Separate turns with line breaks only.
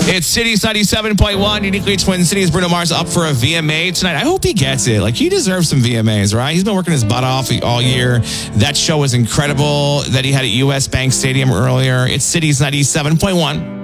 It's Cities 97.1, uniquely Twin Cities. Bruno Mars up for a VMA tonight. I hope he gets it. Like, he deserves some VMAs, right? He's been working his butt off all year. That show was incredible that he had at US Bank Stadium earlier. It's Cities 97.1.